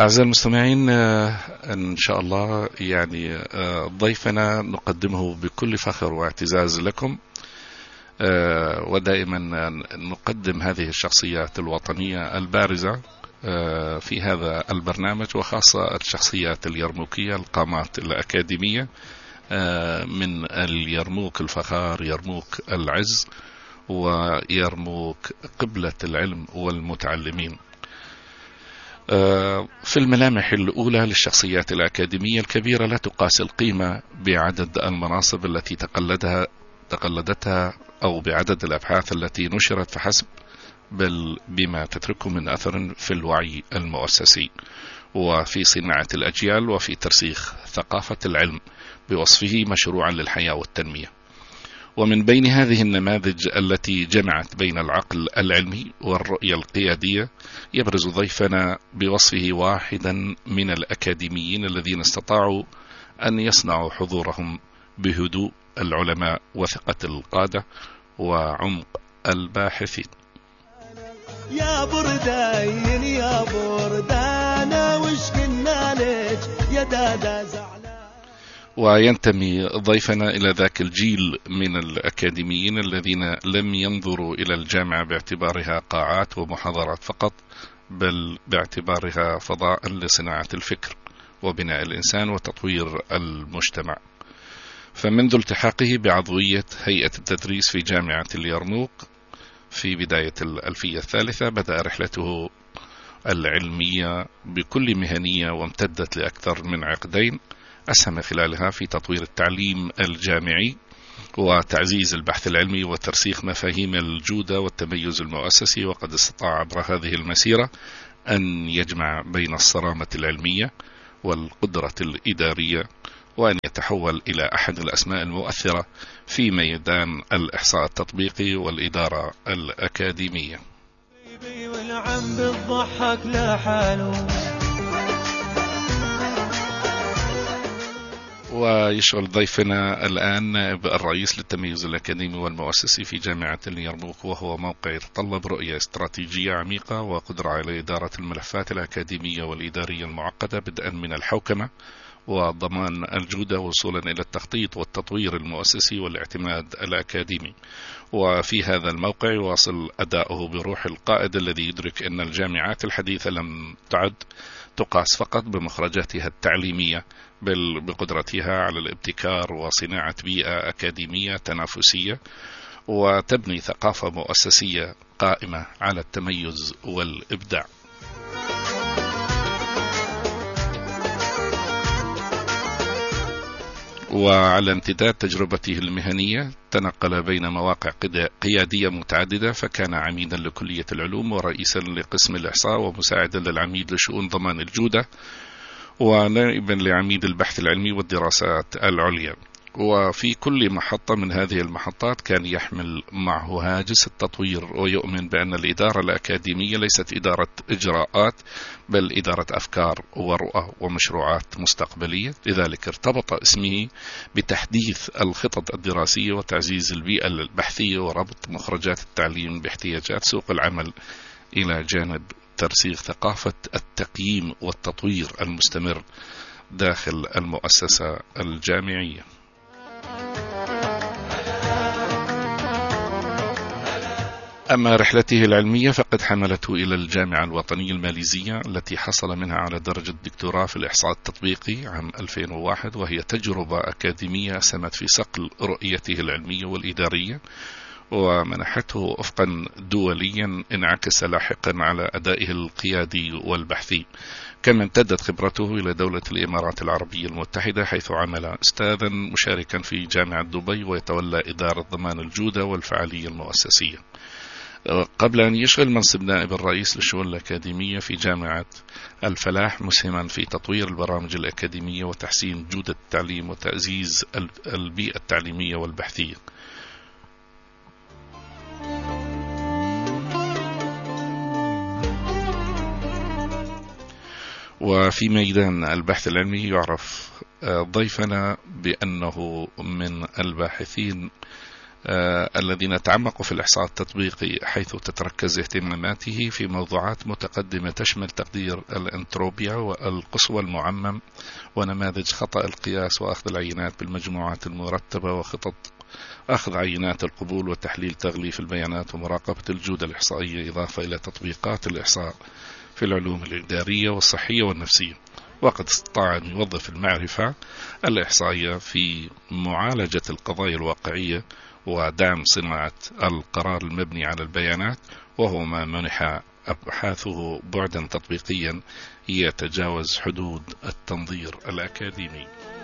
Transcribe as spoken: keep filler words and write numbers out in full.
أعزائي المستمعين، إن شاء الله يعني ضيفنا نقدمه بكل فخر واعتزاز لكم، ودائما نقدم هذه الشخصيات الوطنية البارزة في هذا البرنامج، وخاصة الشخصيات اليرموكية القامات الأكاديمية من اليرموك الفخار، يرموك العز، ويرموك قبلة العلم والمتعلمين. في الملامح الأولى للشخصيات الأكاديمية الكبيرة لا تقاس القيمة بعدد المناصب التي تقلدها تقلدتها أو بعدد الأبحاث التي نشرت فحسب، بل بما تتركه من أثر في الوعي المؤسسي وفي صناعة الأجيال وفي ترسيخ ثقافة العلم بوصفه مشروعا للحياة والتنمية. ومن بين هذه النماذج التي جمعت بين العقل العلمي والرؤية القيادية يبرز ضيفنا بوصفه واحدا من الأكاديميين الذين استطاعوا أن يصنعوا حضورهم بهدوء العلماء وثقة القادة وعمق الباحثين. يا بردين يا بردانا وش قلنا لك يا دادا زعلان. وينتمي ضيفنا إلى ذاك الجيل من الأكاديميين الذين لم ينظروا إلى الجامعة باعتبارها قاعات ومحاضرات فقط، بل باعتبارها فضاء لصناعة الفكر وبناء الإنسان وتطوير المجتمع. فمنذ التحاقه بعضوية هيئة التدريس في جامعة اليرموك في بداية الألفية الثالثة بدأ رحلته العلمية بكل مهنية وامتدت لأكثر من عقدين، أسهم خلالها في تطوير التعليم الجامعي وتعزيز البحث العلمي وترسيخ مفاهيم الجودة والتميز المؤسسي، وقد استطاع عبر هذه المسيرة أن يجمع بين الصرامة العلمية والقدرة الإدارية، وأن يتحول إلى أحد الأسماء المؤثرة في ميدان الإحصاء التطبيقي والإدارة الأكاديمية. والعم بالضحك لا حاله. ويشغل ضيفنا الآن نائب الرئيس للتميز الأكاديمي والمؤسسي في جامعة اليرموك، وهو موقع يتطلب رؤية استراتيجية عميقة وقدرة على إدارة الملفات الأكاديمية والإدارية المعقدة، بدءا من الحوكمة وضمان الجودة وصولا إلى التخطيط والتطوير المؤسسي والاعتماد الأكاديمي. وفي هذا الموقع يواصل أداؤه بروح القائد الذي يدرك أن الجامعات الحديثة لم تعد تقاس فقط بمخرجاتها التعليمية، بل بقدرتها على الابتكار وصناعة بيئة أكاديمية تنافسية وتبني ثقافة مؤسسية قائمة على التميز والإبداع. وعلى امتداد تجربته المهنية تنقل بين مواقع قيادية متعددة، فكان عميدا لكلية العلوم ورئيسا لقسم الإحصاء ومساعدا للعميد لشؤون ضمان الجودة ونائبا لعميد البحث العلمي والدراسات العليا. وفي كل محطة من هذه المحطات كان يحمل معه هاجس التطوير، ويؤمن بأن الإدارة الأكاديمية ليست إدارة إجراءات، بل إدارة أفكار ورؤى ومشروعات مستقبلية. لذلك ارتبط اسمه بتحديث الخطط الدراسية وتعزيز البيئة البحثية وربط مخرجات التعليم باحتياجات سوق العمل، إلى جانب ترسيخ ثقافة التقييم والتطوير المستمر داخل المؤسسة الجامعية. أما رحلته العلمية فقد حملته إلى الجامعة الوطنية الماليزية التي حصل منها على درجة دكتوراه في الإحصاء التطبيقي عام ألفين وواحد، وهي تجربة أكاديمية أسهمت في صقل رؤيته العلمية والإدارية ومنحته أفقا دوليا انعكس لاحقا على أدائه القيادي والبحثي. كما امتدت خبرته إلى دولة الإمارات العربية المتحدة، حيث عمل أستاذا مشاركا في جامعة دبي ويتولى إدارة ضمان الجودة والفعالية المؤسسية، قبل أن يشغل منصب نائب الرئيس للشؤون الأكاديمية في جامعة الفلاح، مسهما في تطوير البرامج الأكاديمية وتحسين جودة التعليم وتعزيز البيئة التعليمية والبحثية. وفي ميدان البحث العلمي يعرف ضيفنا بأنه من الباحثين آه الذين تعمقوا في الإحصاء التطبيقي، حيث تتركز اهتماماته في موضوعات متقدمة تشمل تقدير الانتروبيا والقصوى المعمم ونماذج خطأ القياس وأخذ العينات بالمجموعات المرتبة وخطط أخذ عينات القبول وتحليل تغليف البيانات ومراقبة الجودة الإحصائية، إضافة إلى تطبيقات الإحصاء في العلوم الإدارية والصحية والنفسية. وقد استطاع أن يوظف المعرفة الإحصائية في معالجة القضايا الواقعية ودعم صناعة القرار المبني على البيانات، وهو ما منح أبحاثه بعدا تطبيقيا يتجاوز حدود التنظير الأكاديمي.